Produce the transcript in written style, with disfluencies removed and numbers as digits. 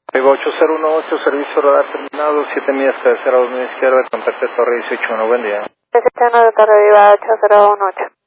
Arriba 8018, servicio radar terminado, 7 millas cabecera, 2 millas izquierda, contacto Torre 181, buen día. Recepción de Torre Viva 8018.